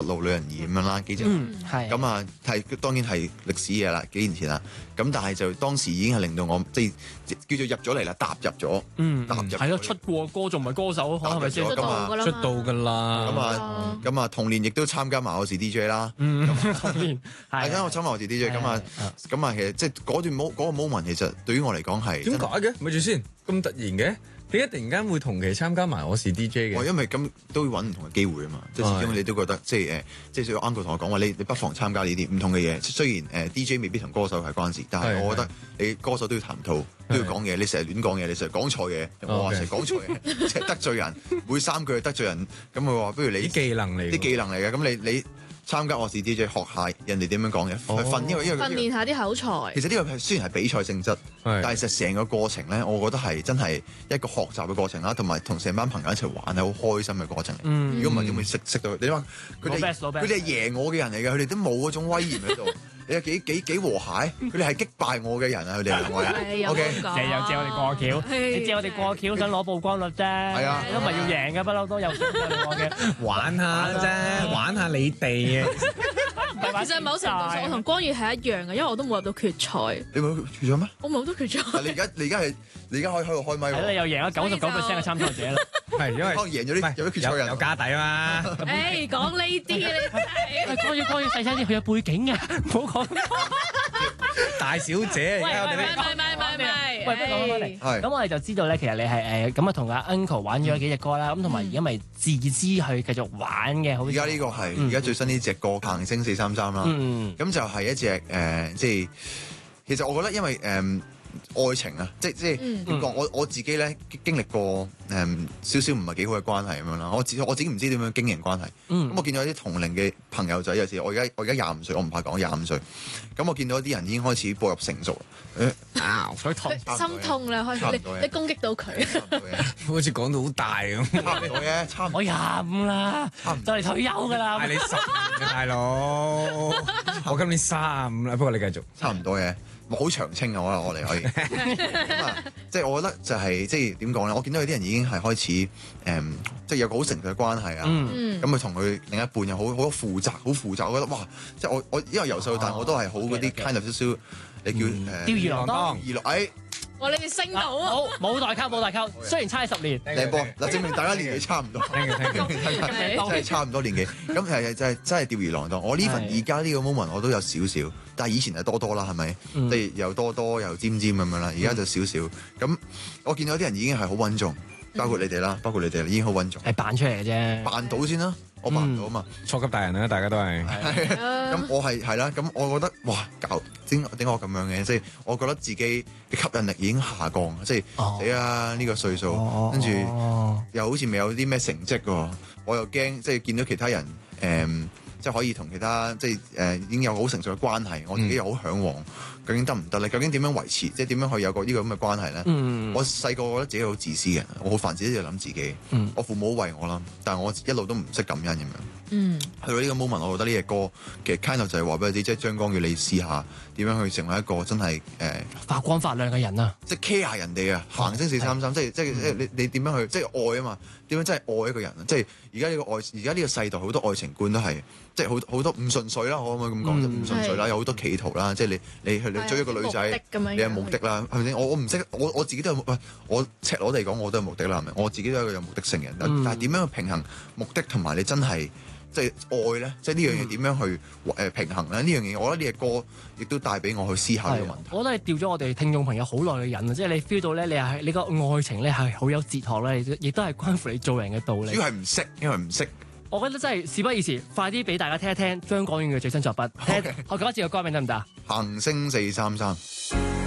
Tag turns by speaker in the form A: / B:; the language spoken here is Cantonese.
A: 路旅人兒咁樣啦，幾隻。咁啊係當然係歷史嘢啦，幾年前啦。咁但係就當時已經係令到我即係叫做入咗嚟啦，踏入咗。
B: 係咯，出過歌仲唔係歌手，係咪先？
A: 出道
B: 㗎啦。
A: 咁啊，同年亦都參加埋我是 DJ 啦。
B: 同年係
A: 我參加我是 DJ 咁啊，其實即係嗰個 moment 其實對於我嚟講係
C: 點解嘅？咪住先，咁突然嘅？點解突然間會同期參加埋我是 DJ 嘅？
A: 因為咁都會揾唔同嘅機會啊嘛，即係始終你都覺得即係所以 uncle 同我講話，你不妨參加呢啲唔同嘅嘢。雖然DJ 未必同歌手係關事，但係我覺得你歌手都要談吐，都要講嘢。你成日亂講嘢，你成日講錯嘢，我話成日講錯嘢，即係得罪人，每3句得罪人。咁佢話不如你
C: 啲技能嚟
A: 嘅，咁你參加我是 DJ 學下人哋點樣講嘅，因為
D: 訓練下啲口才。
A: 其實呢個雖然係比賽性質，但係其實成個過程咧，我覺得係真係一個學習嘅過程啦，同埋同成班朋友一齊玩係好開心嘅過程嚟。如果唔係點會識到？你話佢哋係贏我嘅人嚟嘅，佢哋都冇嗰種威嚴喺度。你有幾和諧？佢哋係擊敗我嘅人啊！佢哋兩位。
D: O K，
B: 借我哋過橋，你借我哋過橋想攞曝光率啫。係啊，都唔係要贏嘅，不嬲都有
C: 玩下啫，玩下你哋啊！
D: 其實某程度上，我同光宇係一樣嘅，因為我都冇入到決賽。
A: 你冇決賽咩？
D: 我冇得決賽。
A: 你而家可以喺度開咪喎。
B: 你又贏咗99%嘅參賽者啦。
C: 係因為
A: 贏咗啲有啲決賽人
C: 有家底啊嘛。
D: 誒，講呢啲你真係。
B: 光宇細聲啲，佢有背景嘅，唔好講。
C: 大小姐，而家我哋
D: 喂，
B: 不如講翻嚟。咁我哋就知道咧，其實你係咁啊，同阿 Uncle 玩咗幾隻歌啦，咁同埋而家咪自資去繼續玩嘅。好，
A: 而家呢個係而家最新呢隻歌《行星433》啦。咁就係一隻即係其實我覺得因為愛情啊，即係點講？我自己咧經歷過少少唔係幾好嘅關係咁樣啦。我自己唔知點樣經營關係。咁我見到啲同齡嘅朋友仔，有時我而家25歲，我唔怕講25歲。咁我見到啲人已經開始步入成熟。
D: 心痛啦，開始你攻擊到佢，
C: 好似講到好大咁。
A: 差唔多嘅，差唔多。
B: 我25啦，就嚟退休㗎啦。
C: 係你10年嘅大佬，我今年35啦。不過你繼續，
A: 差唔多嘅。好長青啊！我哋可以即係我覺得就係即係點講咧？我見到有啲人已經係開始即係有個好成熟嘅關係啊。咁佢同佢另一半又好負責，好負責。我覺得哇！即係我因為由細到大我都係好嗰啲 kind of 少少，你叫
B: 吊兒郎當。
D: 哇！你哋升到啊！
B: 好冇代溝，雖然差10年。
A: 靚波嗱，證明大家年紀差唔多，真係差唔多年紀。咁係真係吊兒郎當。我呢份而家呢個 moment 我都有少少，但係以前係多啦，係咪？即係又多又尖咁樣啦。而家就少少。咁我見到啲人已經係好穩重，包括你哋啦，已經好穩重。
B: 係扮出嚟嘅啫，
A: 扮到先啦。我扮唔到啊嘛，
C: 初級大人啦，大家都係。
A: 咁我係啦，咁我覺得哇，點解我咁樣嘅？即係我覺得自己嘅吸引力已經下降，即係死啦呢個歲數，跟住又好似未有啲咩成績喎，我又驚即係見到其他人即係可以同其他即係已經有好成熟嘅關係，我自己又好嚮往，究竟得唔得咧？究竟點樣維持？即係點樣去有個呢個咁嘅關係咧？我細個覺得自己好自私嘅，我好煩自己就諗自己。我父母好為我啦，但係我一路都唔識感恩咁樣。去到呢個 moment，我覺得呢隻歌其實 kind of 就係話俾你知，即係張光宇你試下點樣去成為一個真係
B: 發光發亮嘅人啊！
A: 即係 care 下人哋啊，行星433，即係你點樣去即係愛啊嘛？點樣真係愛一個人啊？即係而家呢個世代好多愛情觀都係即係好多唔順遂啦，我可唔可以咁講？唔順遂啦，有好多企圖啦，即係你去追一個女仔，你有目的啦，係咪先？我唔識，我自己都有，我赤裸地講，我都有目的啦，係咪？我自己都係一個有目的性人，但係點樣去平衡目的同埋你真係即係愛咧？即係呢樣嘢點樣去平衡咧？呢樣嘢我覺得呢隻歌亦都帶俾我去思考呢個問題。
B: 我覺得係吊咗我哋聽眾朋友好耐嘅癮啊！即係你 feel 到咧，你個愛情咧係好有哲學咧，亦都係關乎你做人嘅道理。
A: 主要係唔識，因為唔識。
B: 我覺得真係事不宜遲，快啲俾大家聽一聽張廣遠嘅最新作品。我講一次個歌名得唔得？
A: 行星433。